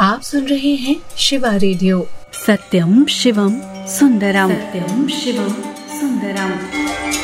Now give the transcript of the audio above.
आप सुन रहे हैं शिवा रेडियो। सत्यम शिवम सुंदरम। सत्यम शिवम सुंदरम।